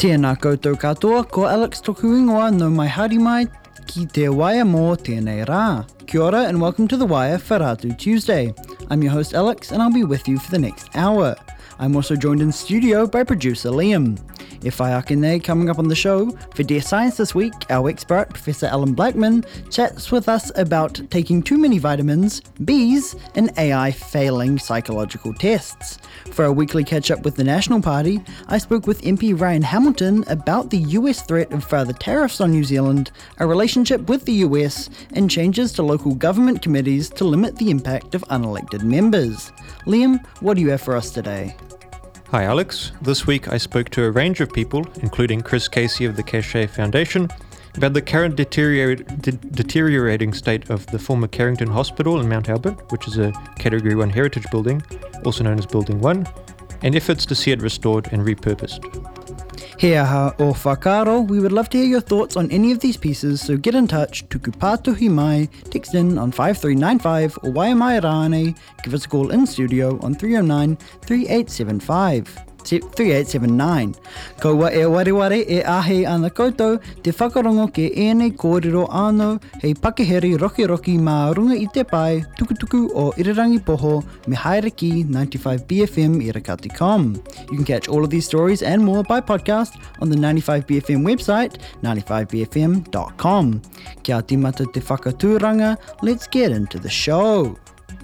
Tēnā koutou katoa, ko Alex toku ingoa no mai haere mai ki te waia mō tēnei rā. Kia ora and welcome to The Wire Wharaatu Tuesday. I'm your host Alex and I'll be with you for the next hour. I'm also joined in studio by producer Liam. E whai ake nei, coming up on the show, for Dear Science this week, our expert, Professor Alan Blackman, chats with us about taking too many vitamins, bees, and AI failing psychological tests. For our weekly catch-up with the National Party, I spoke with MP Ryan Hamilton about the US threat of further tariffs on New Zealand, our relationship with the US, and changes to local government committees to limit the impact of unelected members. Liam, what do you have for us today? Hi Alex. This week I spoke to a range of people, including Chris Casey of the Cachet Foundation, about the current deteriorating state of the former Carrington Hospital in Mount Albert, which is a Category 1 heritage building, also known as Building 1, and efforts to see it restored and repurposed. He aha o whakaro, we would love to hear your thoughts on any of these pieces, so get in touch, tuku pātohi mai, text in on 5395 or waia mai rāne, give us a call in studio on 309 3875. 3879. Kaua e wareware e ahe ana koutou te whakarongo ke ēnei kōrero anō hei pakeheri roki mā runga i te pai tukutuku o Irirangi Poho me haere ki 95BFM irakati.com. You can catch all of these stories and more by podcast on the 95BFM website, 95BFM.com. Kia timata te whakatūranga, let's get into the show.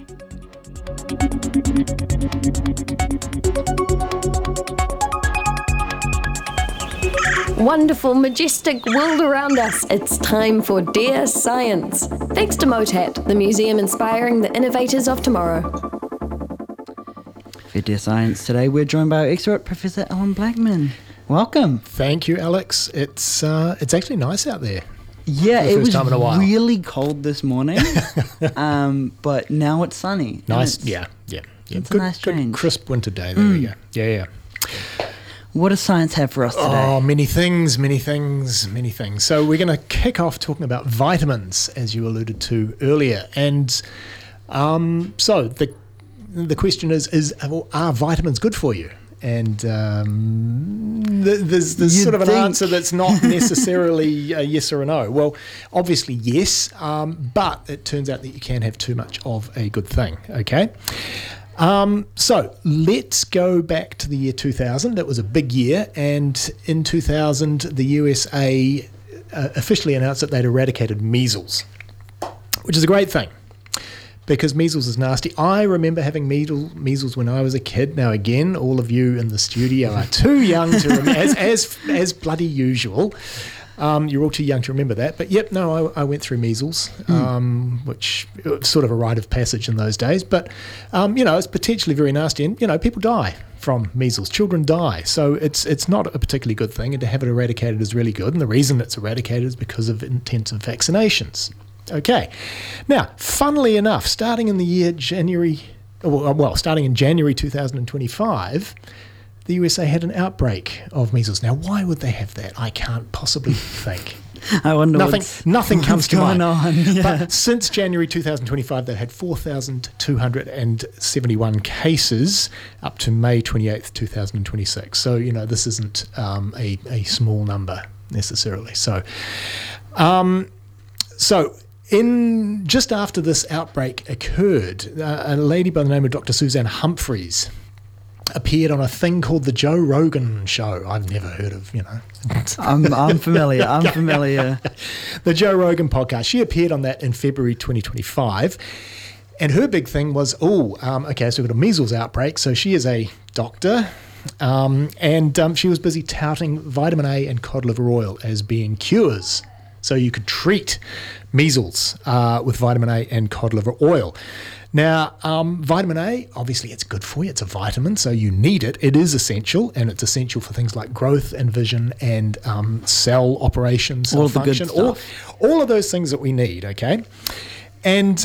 Wonderful, majestic world around us. It's time for Dear Science. Thanks to MOTAT, the museum inspiring the innovators of tomorrow. For Dear Science today, we're joined by our expert, Professor Alan Blackman. Welcome. Thank you, Alex. It's actually nice out there. Yeah, it was really cold this morning, but now it's sunny. Nice, yeah. It's Good, a nice change. Good crisp winter day. There we go. Yeah. What does science have for us today? Oh, many things. So we're going to kick off talking about vitamins, as you alluded to earlier. And so the question is are vitamins good for you? And there's sort of an answer that's not necessarily a yes or a no. Well, obviously yes, but it turns out that you can have too much of a good thing, okay? So let's go back to the year 2000. That was a big year, and in 2000 the USA officially announced that they'd eradicated measles, which is a great thing because measles is nasty. I remember having measles when I was a kid. Now again, all of you in the studio are too young to remember, as bloody usual. You're all too young to remember that. But yep, no, I went through measles, which was sort of a rite of passage in those days. But, it's potentially very nasty. And, people die from measles. Children die. So it's not a particularly good thing. And to have it eradicated is really good. And the reason it's eradicated is because of intensive vaccinations. Okay. Now, funnily enough, starting in January 2025, the USA had an outbreak of measles. Now, why would they have that? I can't possibly think. I wonder nothing comes to mind. Yeah. But since January 2025, they've had 4,271 cases up to May 28th, 2026. So, this isn't a small number necessarily. So, in just after this outbreak occurred, a lady by the name of Dr. Suzanne Humphreys appeared on a thing called the Joe Rogan Show. I've never heard of, I'm familiar. The Joe Rogan podcast. She appeared on that in February 2025. And her big thing was, so we've got a measles outbreak. So she is a doctor. And she was busy touting vitamin A and cod liver oil as being cures. So you could treat measles with vitamin A and cod liver oil. Now, vitamin A, obviously it's good for you. It's a vitamin, so you need it. It is essential, and it's essential for things like growth and vision and cell operations, cell function, all of those things that we need, okay? And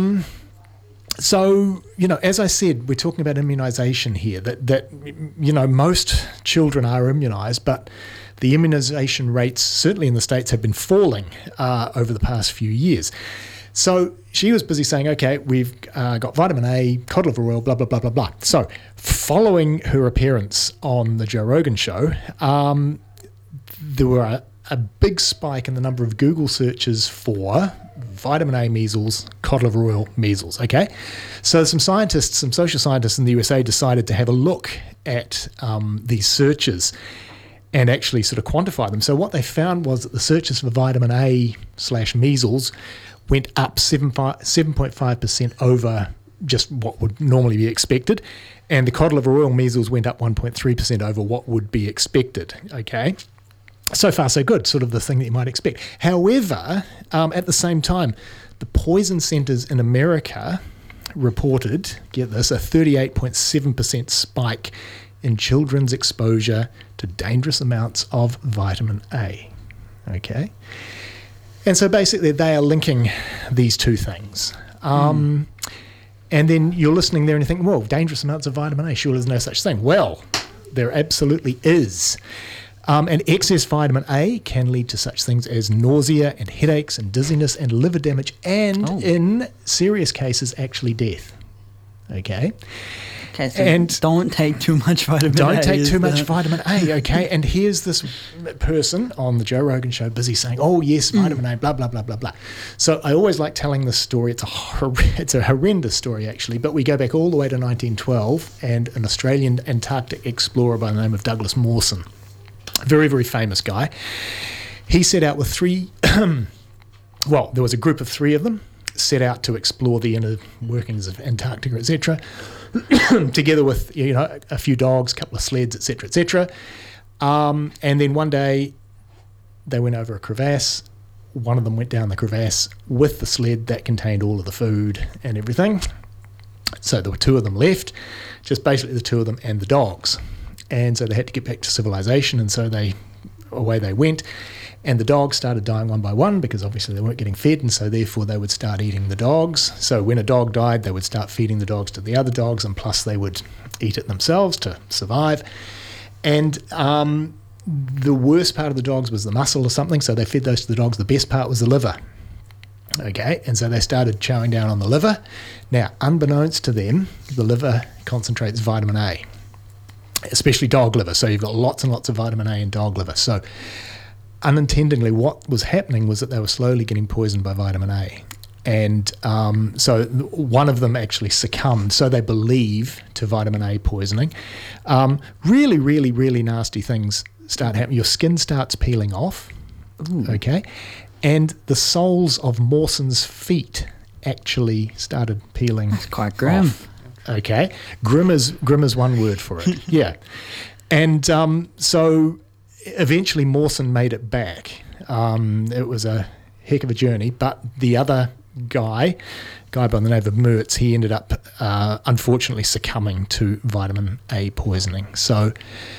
so, as I said, we're talking about immunisation here, that most children are immunised, but the immunisation rates, certainly in the States, have been falling over the past few years. So she was busy saying, okay, we've got vitamin A, cod liver oil, blah, blah, blah, blah, blah. So following her appearance on the Joe Rogan Show, there were a big spike in the number of Google searches for vitamin A measles, cod liver oil measles, okay? So some social scientists in the USA decided to have a look at these searches and actually sort of quantify them. So what they found was that the searches for vitamin A/measles went up 7.5% over just what would normally be expected, and the cod liver oil measles went up 1.3% over what would be expected, okay? So far, so good, sort of the thing that you might expect. However, at the same time, the poison centers in America reported, get this, a 38.7% spike in children's exposure to dangerous amounts of vitamin A. Okay? And so basically they are linking these two things. And then you're listening there and you think, well, dangerous amounts of vitamin A, surely there's no such thing. Well, there absolutely is. And excess vitamin A can lead to such things as nausea and headaches and dizziness and liver damage and, in serious cases, actually death. Okay? Okay, so and don't take too much vitamin A. Don't take too much vitamin A, okay? And here's this person on the Joe Rogan show busy saying, oh, yes, vitamin A, blah, blah, blah, blah, blah. So I always like telling this story. It's a horrendous story, actually, but we go back all the way to 1912 and an Australian Antarctic explorer by the name of Douglas Mawson, very, very famous guy. He set out with three, well, there was a group of three of them, set out to explore the inner workings of Antarctica, etc., together with, you know, a few dogs, a couple of sleds, etc., etc. And then one day they went over a crevasse. One of them went down the crevasse with the sled that contained all of the food and everything. So there were two of them left, just basically the two of them and the dogs. And so they had to get back to civilization, and so away they went. And the dogs started dying one by one because obviously they weren't getting fed, and so therefore they would start eating the dogs. So when a dog died, they would start feeding the dogs to the other dogs, and plus they would eat it themselves to survive. And the worst part of the dogs was the muscle or something, so they fed those to the dogs. The best part was the liver. Okay, and so they started chowing down on the liver. Now, unbeknownst to them, the liver concentrates vitamin A, especially dog liver. So you've got lots and lots of vitamin A in dog liver. So unintendedly, what was happening was that they were slowly getting poisoned by vitamin A. And so one of them actually succumbed, so they believe, to vitamin A poisoning. Really, really, really nasty things start happening. Your skin starts peeling off, okay? And the soles of Mawson's feet actually started peeling. That's quite grim. Off. Okay, grim is one word for it. Yeah, and so eventually Mawson made it back. It was a heck of a journey, but the other guy by the name of Mertz, he ended up unfortunately succumbing to vitamin A poisoning. So,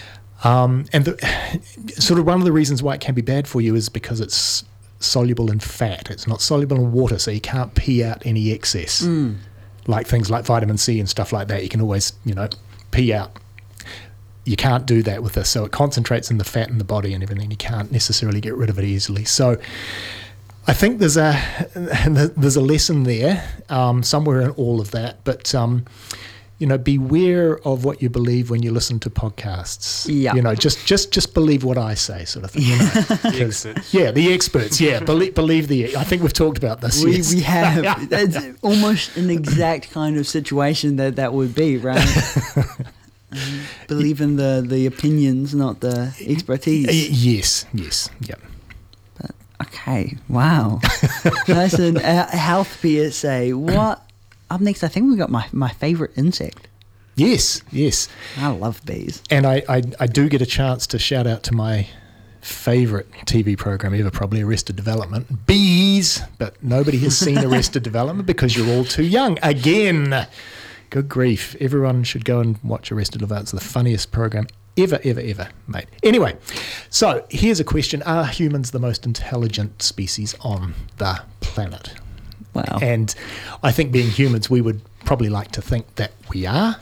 sort of one of the reasons why it can be bad for you is because it's soluble in fat. It's not soluble in water, so you can't pee out any excess. Like things like vitamin C and stuff like that, you can always, pee out. You can't do that with this, so it concentrates in the fat in the body and everything. You can't necessarily get rid of it easily. So I think there's a lesson there somewhere in all of that. But beware of what you believe when you listen to podcasts. Yeah. Just believe what I say, sort of thing. The experts. Yeah, the experts. Yeah, believe I think we've talked about this. We have. That's almost an exact kind of situation that would be, right? Believe in the opinions, not the expertise. Yes, yeah. But, okay, wow. That's a health PSA. What? Up next, I think we got my favourite insect. Yes. I love bees. And I do get a chance to shout out to my favourite TV program ever, probably Arrested Development. Bees! But nobody has seen Arrested Development because you're all too young. Again! Good grief. Everyone should go and watch Arrested Development. It's the funniest program ever made. Anyway, so here's a question. Are humans the most intelligent species on the planet? Wow. And I think being humans, we would probably like to think that we are.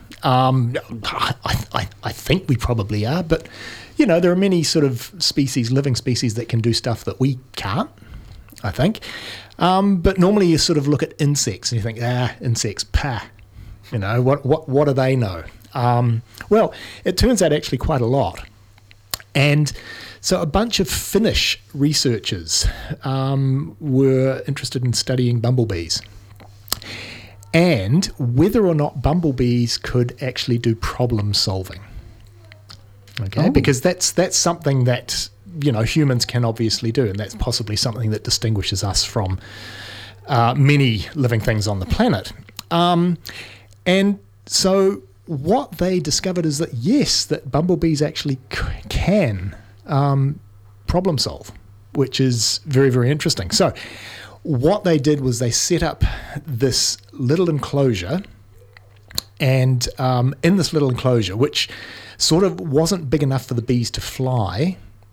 I think we probably are, but, there are many sort of living species that can do stuff that we can't, I think. But normally you sort of look at insects and you think, insects, what do they know? Well, it turns out actually quite a lot. And So a bunch of Finnish researchers were interested in studying bumblebees and whether or not bumblebees could actually do problem solving. Okay, because that's something that, you know, humans can obviously do, and that's possibly something that distinguishes us from many living things on the planet. And so what they discovered is that, yes, that bumblebees actually can problem solve, which is very, very interesting. So what they did was they set up this little enclosure, and in this little enclosure, which sort of wasn't big enough for the bees to fly,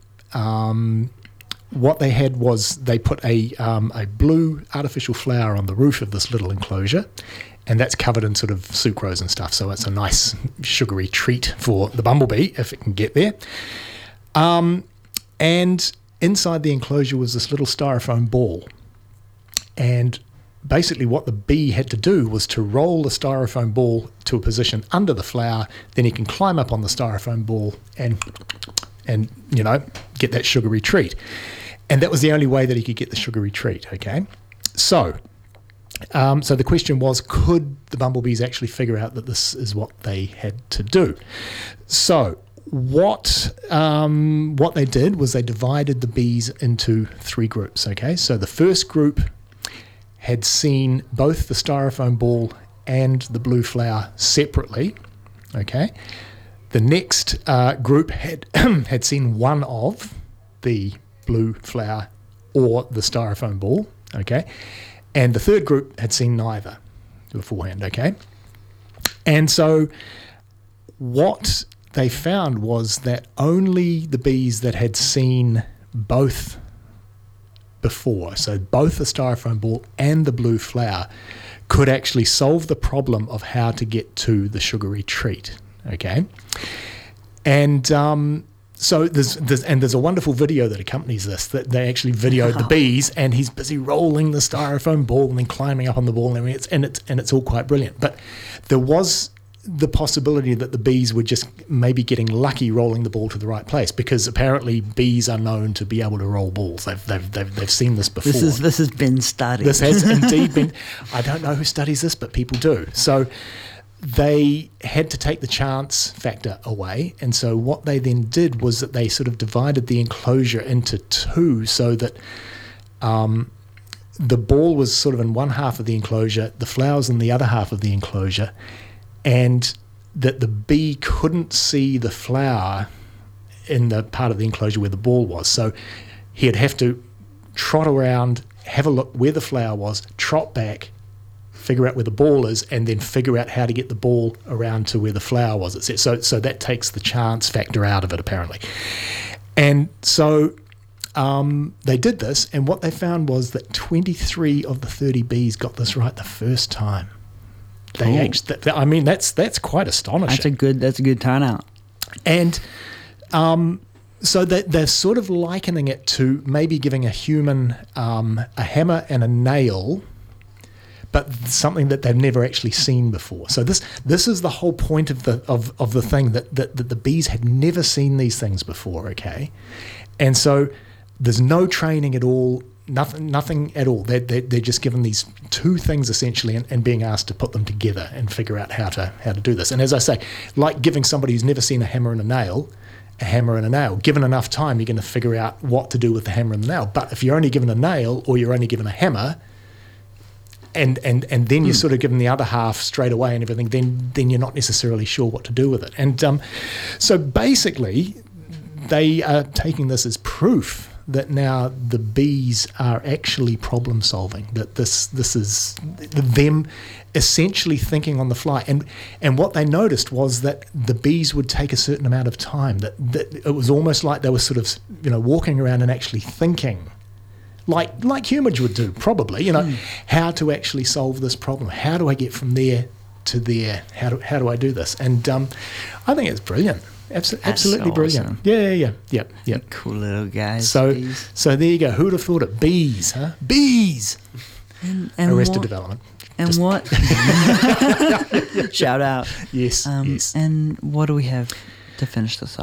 what they had was they put a blue artificial flower on the roof of this little enclosure, and that's covered in sort of sucrose and stuff, so it's a nice sugary treat for the bumblebee if it can get there. And inside the enclosure was this little styrofoam ball, and basically what the bee had to do was to roll the styrofoam ball to a position under the flower, then he can climb up on the styrofoam ball and you know, get that sugary treat. And that was the only way that he could get the sugary treat, okay? So the question was, could the bumblebees actually figure out that this is what they had to do? So what they did was they divided the bees into 3 groups, okay? So the first group had seen both the styrofoam ball and the blue flower separately, okay? The next group had had seen one of the blue flower or the styrofoam ball, okay? And the third group had seen neither beforehand, okay? And so what they found was that only the bees that had seen both before, so both the styrofoam ball and the blue flower, could actually solve the problem of how to get to the sugary treat, okay? And so there's a wonderful video that accompanies this, that they actually videoed the bees, and he's busy rolling the styrofoam ball and then climbing up on the ball, and it's all quite brilliant. But there was the possibility that the bees were just maybe getting lucky rolling the ball to the right place, because apparently bees are known to be able to roll balls. They've seen this before. This has been studied. This has indeed been. I don't know who studies this, but people do. So they had to take the chance factor away, and so what they then did was that they sort of divided the enclosure into 2, so that the ball was sort of in one half of the enclosure, the flowers in the other half of the enclosure, and that the bee couldn't see the flower in the part of the enclosure where the ball was. So he'd have to trot around, have a look where the flower was, trot back, figure out where the ball is, and then figure out how to get the ball around to where the flower was. So that takes the chance factor out of it, apparently. And so they did this, and what they found was that 23 of the 30 bees got this right the first time. That's quite astonishing. That's a good turnout. And so they're sort of likening it to maybe giving a human a hammer and a nail, but something that they've never actually seen before. So this is the whole point of the thing, that the bees had never seen these things before, okay? And so there's no training at all, nothing at all. They're just given these 2 things essentially, and being asked to put them together and figure out how to do this. And as I say, like giving somebody who's never seen a hammer and a nail, given enough time, you're going to figure out what to do with the hammer and the nail. But if you're only given a nail, or you're only given a hammer, and then you're sort of given the other half straight away and everything, then you're not necessarily sure what to do with it. And so basically, they are taking this as proof that now the bees are actually problem solving, that this is them essentially thinking on the fly. And what they noticed was that the bees would take a certain amount of time, that it was almost like they were sort of, you know, walking around and actually thinking like humans would do, probably, how to actually solve this problem. How do I get from there to there? How do I do this? And I think it's brilliant. Absolutely brilliant. Awesome. Yeah. Cool little guys. So bees. So there you go. Who'd have thought it? Bees, huh? Bees. And Arrested Development. And Just- what? Shout out. Yes. Yes. And what do we have to finish this up?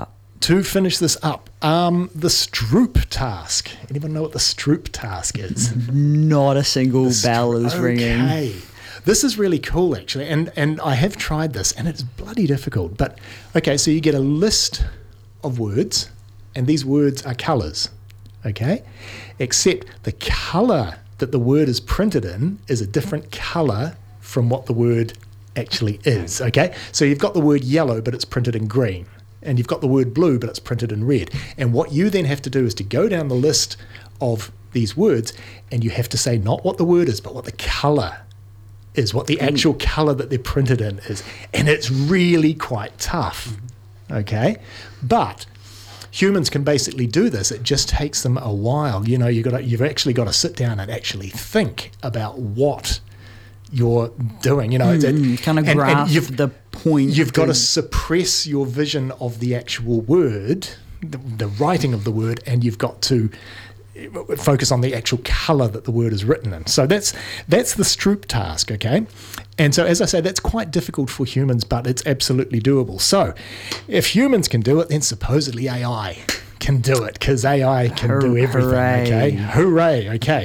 to finish this up, the Stroop task. Anyone know what the Stroop task is? Not a single bell is ringing. Okay. This is really cool, actually, and I have tried this, and it's bloody difficult. But, okay, so you get a list of words, and these words are colours, okay? Except the colour that the word is printed in is a different colour from what the word actually is, okay? So you've got the word yellow, but it's printed in green. And you've got the word blue, but it's printed in red. And what you then have to do is to go down the list of these words, and you have to say not what the word is, but what the colour is, what the actual colour that they're printed in is. And it's really quite tough, okay? But humans can basically do this. It just takes them a while. You know, you've actually got to sit down and actually think about what you're doing, you know. Kind of grasp the point. You've got to suppress your vision of the actual word, the writing of the word, and you've got to focus on the actual colour that the word is written in. So that's the Stroop task, okay? And so, as I say, that's quite difficult for humans, but it's absolutely doable. So if humans can do it, then supposedly AI can do it, because AI can do everything, okay? Hooray, okay.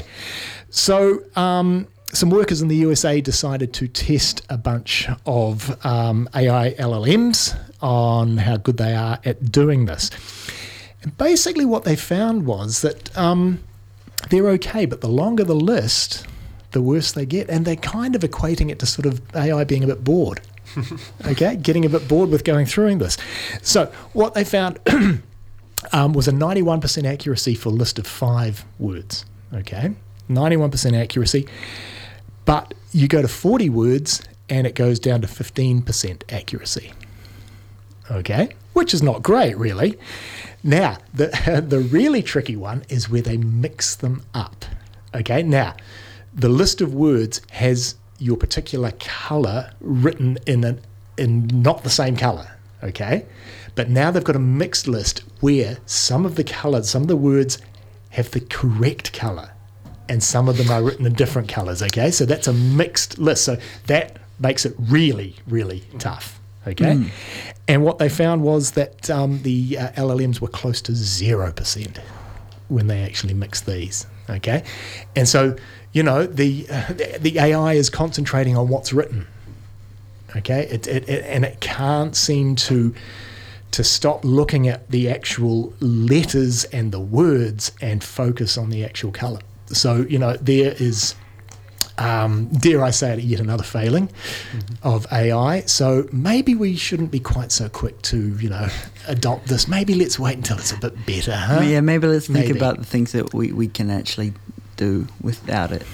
So some workers in the USA decided to test a bunch of AI LLMs on how good they are at doing this. And basically what they found was that they're okay, but the longer the list, the worse they get. And they're kind of equating it to sort of AI being a bit bored, okay, getting a bit bored with going through this. So what they found was a 91% accuracy for a list of 5 words, okay, 91% accuracy. But you go to 40 words and it goes down to 15% accuracy, okay, which is not great, really. Now, the really tricky one is where they mix them up, okay. Now, the list of words has your particular colour written in not the same colour, okay, but now they've got a mixed list where some of the words have the correct colour, and some of them are written in different colours, okay? So that's a mixed list. So that makes it really, really tough, okay? And what they found was that the LLMs were close to 0% when they actually mixed these, okay? And so, you know, the AI is concentrating on what's written, okay? And it can't seem to stop looking at the actual letters and the words and focus on the actual colour. So, you know, there is, dare I say it, yet another failing of AI. So maybe we shouldn't be quite so quick to, you know, adopt this. Maybe let's wait until it's a bit better, huh? Yeah, maybe let's think about the things that we can actually do without it.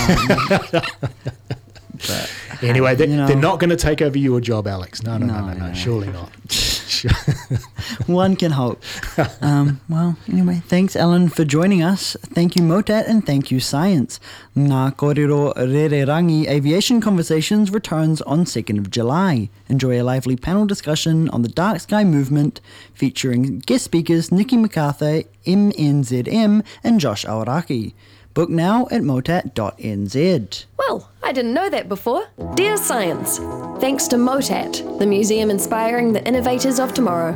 But, anyway, they're not going to take over your job, Alex. No, surely not. One can hope. Well, anyway, thanks, Ellen, for joining us. Thank you, Motat, and thank you, Science. Ngā Kōrero Rererangi Aviation Conversations returns on 2nd of July. Enjoy a lively panel discussion on the Dark Sky movement featuring guest speakers Nikki MacArthur, MNZM, and Josh Aoraki. Book now at motat.nz. Well, I didn't know that before. Dear Science, thanks to Motat, the museum inspiring the innovators of tomorrow.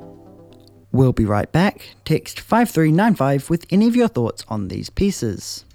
We'll be right back. Text 5395 with any of your thoughts on these pieces.